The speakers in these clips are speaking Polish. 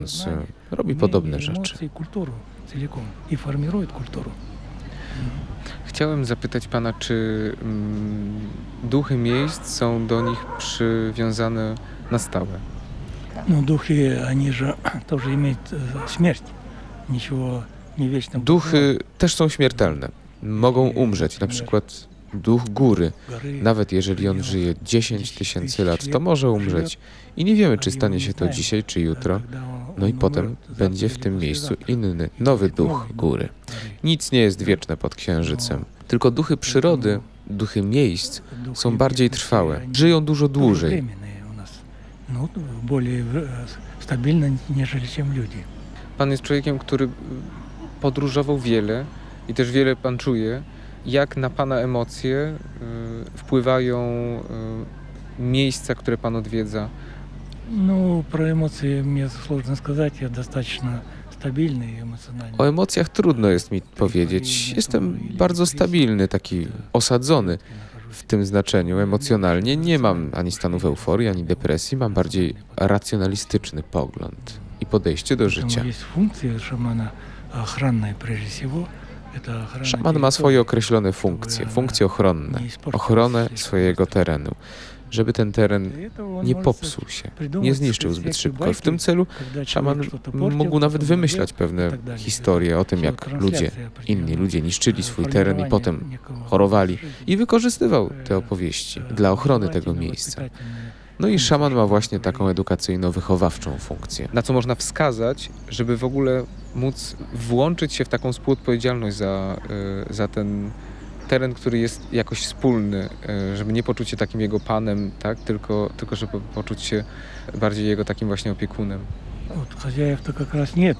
robi podobne rzeczy. Chciałem zapytać pana, czy duchy miejsc są do nich przywiązane na stałe? No duchy, они же тоже имеют смерть. Ничего не вечно. Duchy też są śmiertelne. Mogą umrzeć, na przykład duch góry. Nawet jeżeli on żyje 10 000 lat, to może umrzeć. I nie wiemy, czy stanie się to dzisiaj, czy jutro. No i potem będzie w tym miejscu inny, nowy duch góry. Nic nie jest wieczne pod księżycem. Tylko duchy przyrody, duchy miejsc są bardziej trwałe. Żyją dużo dłużej. No, более стабильно, нежели чем люди. Pan jest człowiekiem, który podróżował wiele i też wiele pan czuje. Jak na pana emocje wpływają miejsca, które pan odwiedza? Ну, про эмоции мне сложно сказать, я достаточно стабильный эмоционально. O emocjach trudno jest mi powiedzieć. Jestem bardzo stabilny, taki osadzony w tym znaczeniu emocjonalnie. Nie mam ani stanów euforii, ani depresji. Mam bardziej racjonalistyczny pogląd i podejście do życia. Есть функции шамана охранная прежде всего. Szaman ma swoje określone funkcje ochronne, ochronę swojego terenu, żeby ten teren nie popsuł się, nie zniszczył zbyt szybko. W tym celu szaman mógł nawet wymyślać pewne historie o tym, jak inni ludzie niszczyli swój teren i potem chorowali i wykorzystywał te opowieści dla ochrony tego miejsca. No i szaman ma właśnie taką edukacyjno-wychowawczą funkcję. Na co można wskazać, żeby w ogóle móc włączyć się w taką współodpowiedzialność za ten teren, który jest jakoś wspólny, żeby nie poczuć się takim jego panem, tak? tylko żeby poczuć się bardziej jego takim właśnie opiekunem. Вот хозяев-то как раз нет,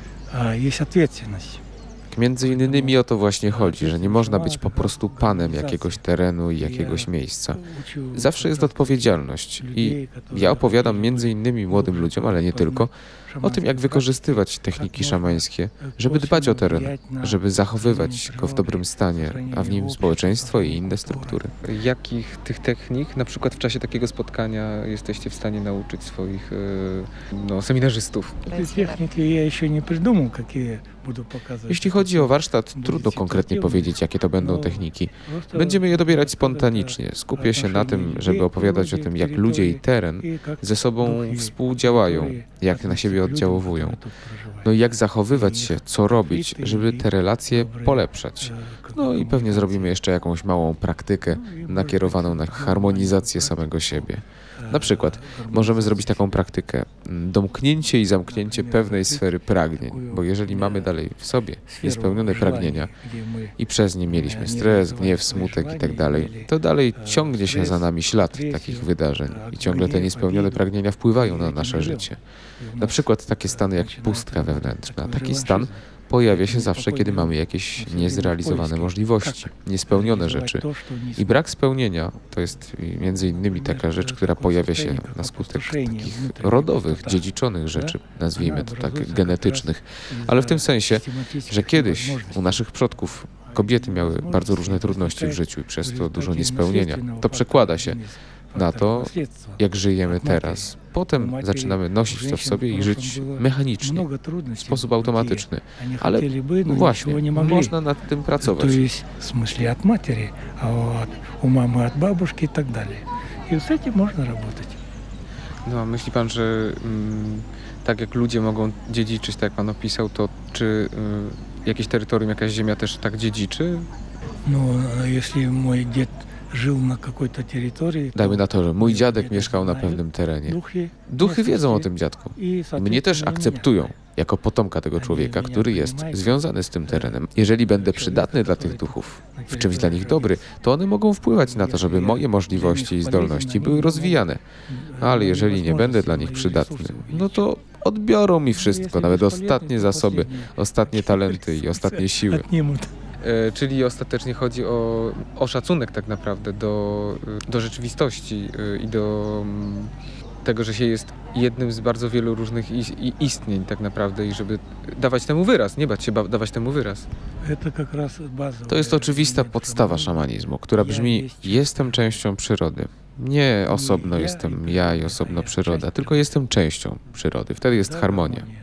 а есть ответственность. Między innymi o to właśnie chodzi, że nie można być po prostu panem jakiegoś terenu i jakiegoś miejsca. Zawsze jest odpowiedzialność i ja opowiadam między innymi młodym ludziom, ale nie tylko, o tym, jak wykorzystywać techniki szamańskie, żeby dbać o teren, żeby zachowywać go w dobrym stanie, a w nim społeczeństwo i inne struktury. Jakich tych technik, na przykład w czasie takiego spotkania, jesteście w stanie nauczyć swoich seminarzystów? Эти техники я еще не придумал, какие буду показывать. Jeśli chodzi o warsztat, trudno konkretnie powiedzieć, jakie to będą techniki. Będziemy je dobierać spontanicznie. Skupię się na tym, żeby opowiadać o tym, jak ludzie i teren ze sobą współdziałają, jak na siebie oddziaływują. No i jak zachowywać się, co robić, żeby te relacje polepszać. No i pewnie zrobimy jeszcze jakąś małą praktykę nakierowaną na harmonizację samego siebie. Na przykład możemy zrobić taką praktykę, domknięcie i zamknięcie pewnej sfery pragnień, bo jeżeli mamy dalej w sobie niespełnione pragnienia i przez nie mieliśmy stres, gniew, smutek i tak dalej, to dalej ciągnie się za nami ślad takich wydarzeń i ciągle te niespełnione pragnienia wpływają na nasze życie. Na przykład takie stany jak pustka wewnętrzna. Taki stan pojawia się zawsze, kiedy mamy jakieś niezrealizowane możliwości, niespełnione rzeczy. I brak spełnienia to jest między innymi taka rzecz, która pojawia się na skutek takich rodowych, dziedziczonych rzeczy, nazwijmy to tak, genetycznych. Ale w tym sensie, że kiedyś u naszych przodków kobiety miały bardzo różne trudności w życiu i przez to dużo niespełnienia. To przekłada się na to, jak żyjemy teraz. Potem zaczynamy nosić to w sobie i żyć mechanicznie, w sposób automatyczny. Ale właśnie, można nad tym pracować. То есть, в смысле, от матери, а у мамы от бабушки и так далее. И с этим можно работать. No a myśli pan, że tak jak ludzie mogą dziedziczyć, tak jak pan opisał, to czy jakieś terytorium, jakaś ziemia też tak dziedziczy? Ну, если мой дед жил на какой-то территории, Dajmy na to, że mój dziadek mieszkał na pewnym terenie. Duchy wiedzą o tym dziadku. I mnie też akceptują jako potomka tego człowieka, który jest związany z tym terenem. Jeżeli będę przydatny dla tych duchów, w czymś dla nich dobry, to one mogą wpływać na to, żeby moje możliwości i zdolności były rozwijane. Ale jeżeli nie będę dla nich przydatny, no to odbiorą mi wszystko, nawet ostatnie zasoby, ostatnie talenty i ostatnie siły. отнимут. Czyli ostatecznie chodzi o szacunek tak naprawdę do rzeczywistości i do tego, że się jest jednym z bardzo wielu różnych istnień tak naprawdę i żeby dawać temu wyraz, nie bać się dawać temu wyraz. Это как раз базовое. To jest oczywista podstawa szamanizmu, która brzmi: jestem częścią przyrody. Nie osobno jestem ja i osobno przyroda, tylko jestem częścią przyrody. Wtedy jest harmonia.